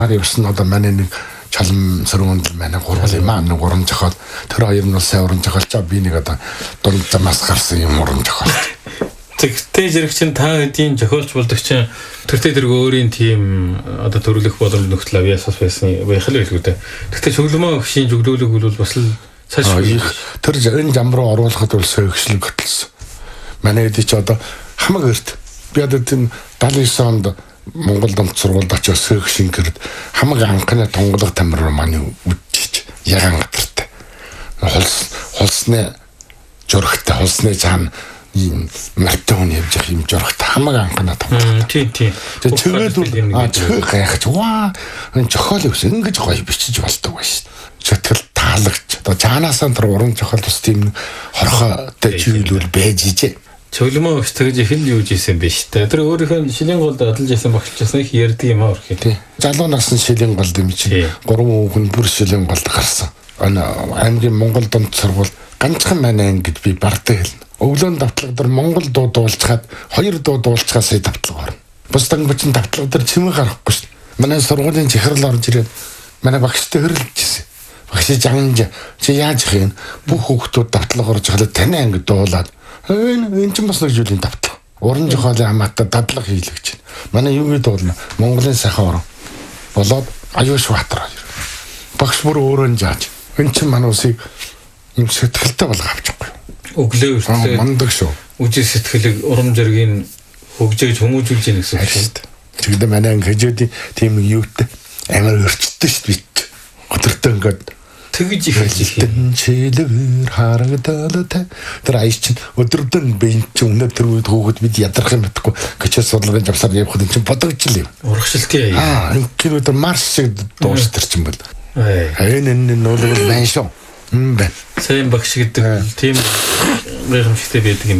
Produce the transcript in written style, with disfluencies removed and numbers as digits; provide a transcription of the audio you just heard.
Явсан одоо манай нэг чалам сөргөнд манай гурвал юм аа нэг уран зохиол тэр хоёр нь сайн уран зохиолч би нэг одоо дунд замаас гарсан юм уран зохиол. Тэгтээ зэрэг чинь та хэдийн зохиолч болдог чинь тэртээ тэрг өөрийн тийм одоо төрөлх боломж нөхцөл авьяасаас байсан байх л байлгүй дээ. Тэгтээ чөглөмөө хөшийн зөвлөлөг бол бас л цааш тэр энэ зам руу оруулахад бол сойгшлог хөтлсөн. Манай хэд ч одоо хамаг эрт би одоо тийм 79 онд Монгол дамт сургуульд очиж сойгшин гэрд хамаг анхны тунгалаг тамир маань үдчиж ягаан гадартай. Холсны журхтай холсны цаана мартон явж их юм журхтай хамаг анхны тунгалаг. Тийм. Тэгээ чигээд бол гайхаж ваа энэ зохиол ус ингэж гоё бичиж болдог ба шүү. Сэтгэл таалагч одоо цаанаасаа тэр уран зохиол ус тийм хорхотой зүйлүүл байж ижээ. Чөглөмөө өгч тэгж их л юуж исэн биш үү? Тэр өөрийнхөө шилийн голд адалж исэн багчсан их ярьдаг юм аа өрхий. Тий. Залуу насны шилийн голд юм чи 3 хүүхэн бүр шилийн голд гарсан. Аймгийн Монгол дунд сургууль ганцхан манай ангид би бардаа хэлнэ. Өглөөний давтлага дээр Монгол дуу дуулцгаад 2 дуу дуулцгаа сая давтлага орно. Бусдын бүчин давтлага дээр чимээ гарахгүй шүү. Манай сургуулийн захирал орж ирээд манай багштай хөрөлжсэн. Багш жанж чи яаж их юм? Бүх хүүхдүүд давтлага орж хадаа таны ангид дуулаад энэ ч бас нэг зүйлийн давтлага. Уран зохиолын хамаатай дадлага хийлгэж байна. Манай юу гэдэг бол Монголын сайхан орон болоод Аюушбаатар. Багш бүр өөрөө зааж. Энэ ч манай усыг юм сэтгэлтэй болгоо авчихгүй. Өглөө үртэй мундаг шүү. Үжиг сэтгэлийг урам зориг хөгжөөж хүмүүжүүлж яах гэсэн үг шүү дээ. Тэгвэл манай анхажууд тийм юутай амар өрчдөө шүү дээ. Өдөртөө ингээд тэгж ихэлж чилэр харагдал тэр аяч чинь өдөрдөн бие чинь өнөөдөр үед хөөгд бид ядрах юм байтгүй гэчээс судалгааны завсаар явхад чинь бодогчлээ. Урагшилтын энэ кинод марш шиг дуус тэр чинь бол. Энэ нөлөө байна шүү. Сайн багш гэдэг тийм гайхамшигтай байдаг юм.